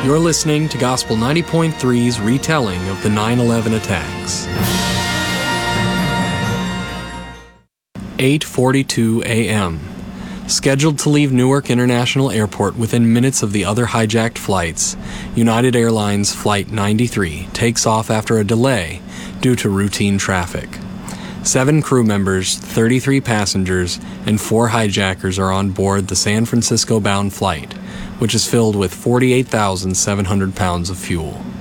You're listening to Gospel 90.3's retelling of the 9/11 attacks. 8:42 a.m. Scheduled to leave Newark International Airport within minutes of the other hijacked flights, United Airlines Flight 93 takes off after a delay due to routine traffic. 7 crew members, 33 passengers, and 4 hijackers are on board the San Francisco-bound flight, which is filled with 48,700 pounds of fuel.